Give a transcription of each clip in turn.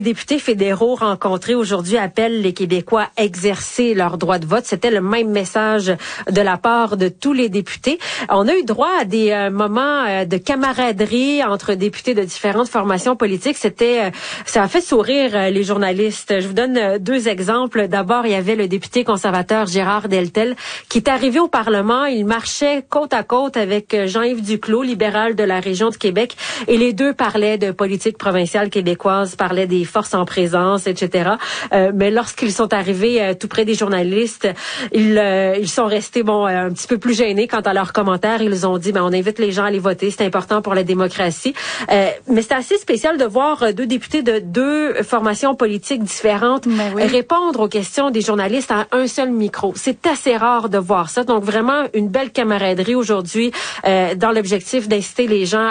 Les députés fédéraux rencontrés aujourd'hui appellent les Québécois à exercer leur droit de vote. C'était le même message de la part de tous les députés. On a eu droit à des moments de camaraderie entre députés de différentes formations politiques. Ça a fait sourire les journalistes. Je vous donne deux exemples. D'abord, il y avait le député conservateur Gérard Deltel qui est arrivé au Parlement. Il marchait côte à côte avec Jean-Yves Duclos, libéral de la région de Québec, et les deux parlaient de politique provinciale québécoise, parlaient des forces en présence, etc. Mais lorsqu'ils sont arrivés tout près des journalistes, ils sont restés un petit peu plus gênés quant à leurs commentaires. Ils ont dit, on invite les gens à aller voter, c'est important pour la démocratie. Mais c'est assez spécial de voir deux députés de deux formations politiques différentes répondre aux questions des journalistes à un seul micro. C'est assez rare de voir ça. Donc vraiment une belle camaraderie aujourd'hui dans l'objectif d'inciter les gens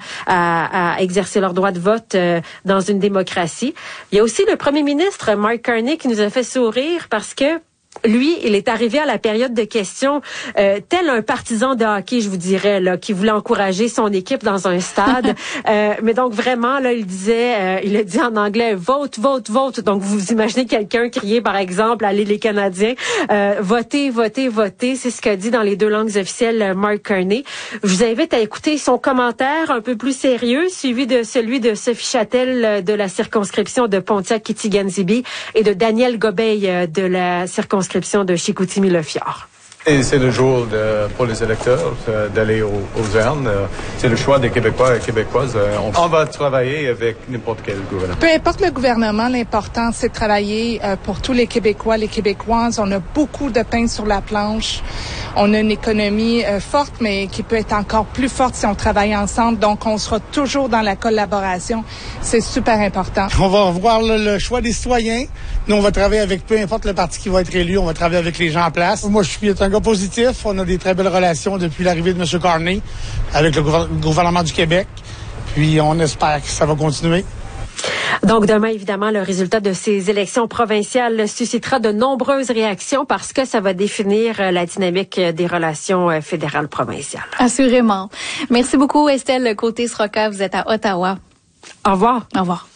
à exercer leur droit de vote dans une démocratie. Il y a aussi le premier ministre, Mark Carney, qui nous a fait sourire parce que lui, il est arrivé à la période de questions tel un partisan de hockey, je vous dirais, là, qui voulait encourager son équipe dans un stade. Mais donc vraiment, là, il a dit en anglais vote, vote, vote. Donc vous imaginez quelqu'un crier, par exemple, allez les Canadiens, votez, votez, votez. C'est ce qu'a dit dans les deux langues officielles Mark Carney. Je vous invite à écouter son commentaire un peu plus sérieux, suivi de celui de Sophie Châtel de la circonscription de Pontiac-Kitikaunsibee et de Daniel Gobeil de la circonscription de Chicoutimi-Le-Fjord. Et c'est le jour pour les électeurs d'aller aux urnes. C'est le choix des Québécois et Québécoises. On va travailler avec n'importe quel gouvernement. Peu importe le gouvernement, l'important, c'est de travailler pour tous les Québécois, les Québécoises. On a beaucoup de pain sur la planche. On a une économie forte, mais qui peut être encore plus forte si on travaille ensemble. Donc, on sera toujours dans la collaboration. C'est super important. On va voir le choix des citoyens. Nous, on va travailler avec peu importe le parti qui va être élu. On va travailler avec les gens en place. Moi, je suis un gars positif. On a des très belles relations depuis l'arrivée de M. Carney avec le gouvernement du Québec. Puis, on espère que ça va continuer. Donc demain, évidemment, le résultat de ces élections provinciales suscitera de nombreuses réactions parce que ça va définir la dynamique des relations fédérales provinciales. Assurément. Merci beaucoup, Estelle Côté-Sroka. Vous êtes à Ottawa. Au revoir. Au revoir.